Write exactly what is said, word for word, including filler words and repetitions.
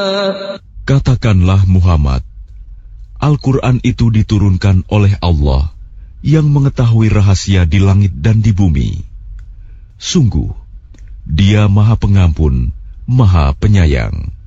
Katakanlah Muhammad, Al-Quran itu diturunkan oleh Allah yang mengetahui rahasia di langit dan di bumi. Sungguh, Dia Maha Pengampun, Maha Penyayang.